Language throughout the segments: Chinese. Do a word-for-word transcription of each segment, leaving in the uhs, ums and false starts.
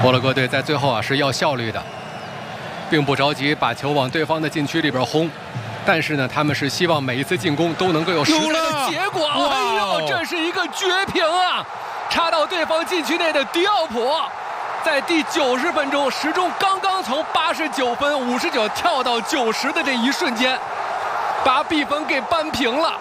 摩洛哥队在最后啊是要效率的，并不着急把球往对方的禁区里边轰，但是呢，他们是希望每一次进攻都能够有实在的结果。哎呦，这是一个绝平啊！插到对方禁区内的迪奥普，在第九十分钟，时钟刚刚从八十九分五十九跳到九十的这一瞬间，把比分给扳平了。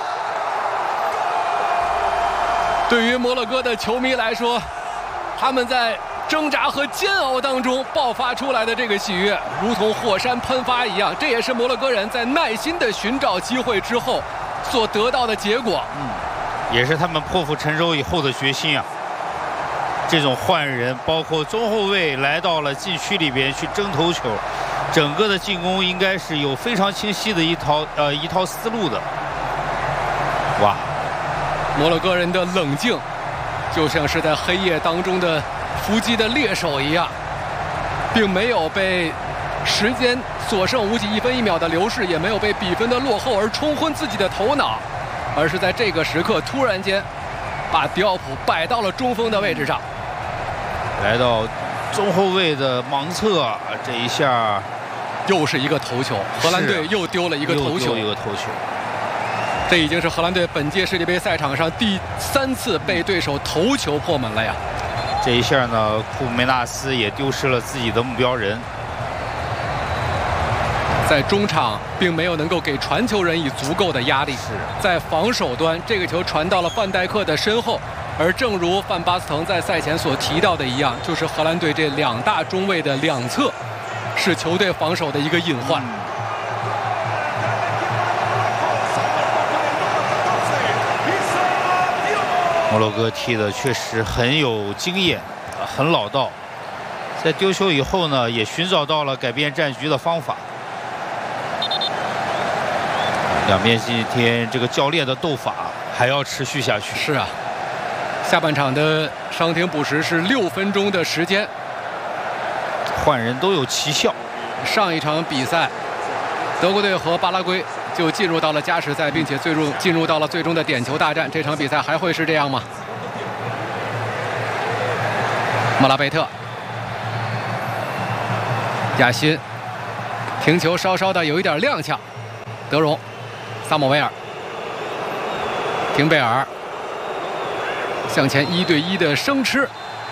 对于摩洛哥的球迷来说，他们在挣扎和煎熬当中爆发出来的这个喜悦，如同火山喷发一样。这也是摩洛哥人在耐心的寻找机会之后所得到的结果。 嗯，也是他们破釜沉舟以后的决心啊。这种换人，包括中后卫来到了禁区里边去争头球，整个的进攻应该是有非常清晰的一套呃一套思路的。哇， 摩洛哥人的冷静，就像是在黑夜当中的伏击的猎手一样，并没有被时间所剩无几一分一秒的流逝，也没有被比分的落后而冲昏自己的头脑，而是在这个时刻突然间把迪奥普摆到了中锋的位置上， 来到中后卫的盲侧，这一下又是一个头球，荷兰队又丢了一个头球， 一个头球。 这已经是荷兰队本届世界杯赛场上第三次被对手头球破门了呀！ 这一下呢，库梅纳斯也丢失了自己的目标人， 在中场并没有能够给传球人以足够的压力。 是在防守端，这个球传到了范戴克的身后，而正如范巴斯滕在赛前所提到的一样，就是荷兰队这两大中卫的两侧是球队防守的一个隐患。嗯摩洛哥踢的确实很有经验，很老道。在丢球以后呢，也寻找到了改变战局的方法。两边今天这个教练的斗法还要持续下去。 是啊，下半场的伤停补时是六分钟的时间， 换人都有奇效。 上一场比赛，德国队和巴拉圭就进入到了加时赛，并且最终进入到了最终的点球大战。这场比赛还会是这样吗？莫拉贝特、亚辛，停球稍稍的有一点踉跄。德容、萨姆维尔、廷贝尔向前一对一的生吃。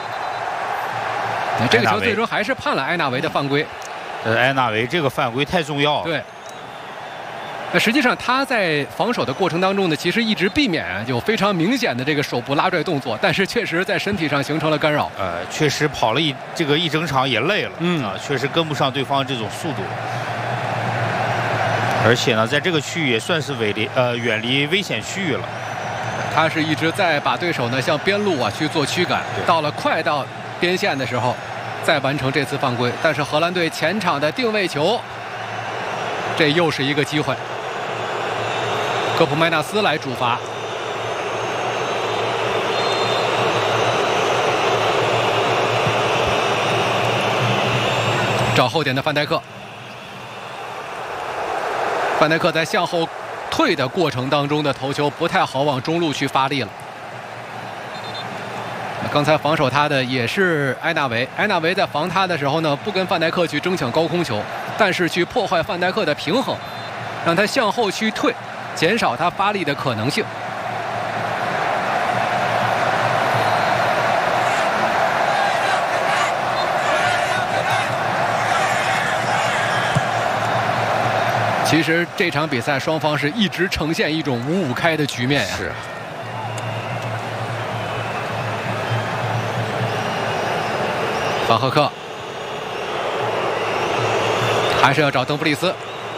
这个球最终还是判了埃纳维的犯规。 呃，埃纳维这个犯规太重要了。 对。那实际上他在防守的过程当中呢，其实一直避免有非常明显的这个手部拉拽动作，但是确实在身体上形成了干扰。 呃，确实跑了一这个一整场也累了，嗯啊，确实跟不上对方这种速度。而且呢，在这个区域也算是远离呃远离危险区域了。 他是一直在把对手呢向边路啊去做驱赶，到了快到边线的时候，再完成这次犯规。但是荷兰队前场的定位球，这又是一个机会。科普麦纳斯来主罚，找后点的范戴克。范戴克在向后退的过程当中的头球不太好往中路去发力了。刚才防守他的也是埃纳维，埃纳维在防他的时候呢，不跟范戴克去争抢高空球，但是去破坏范戴克的平衡，让他向后去退，减少他发力的可能性。其实这场比赛双方是一直呈现一种五五开的局面呀。 是。 法赫克还是要找邓弗里斯。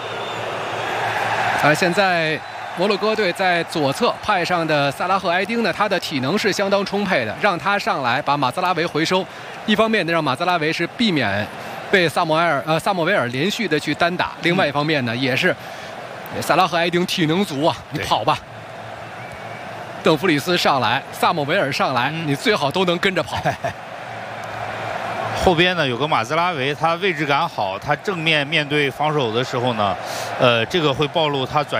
而现在摩洛哥队在左侧派上的萨拉赫埃丁呢，他的体能是相当充沛的，让他上来把马兹拉维回收。一方面呢，让马兹拉维是避免被萨姆埃尔呃萨姆维尔连续的去单打；另外一方面呢，也是萨拉赫埃丁体能足啊，你跑吧。邓弗里斯上来，萨姆维尔上来，你最好都能跟着跑。 后边呢有个马兹拉维，他位置感好，他正面面对防守的时候呢，呃，这个会暴露他转。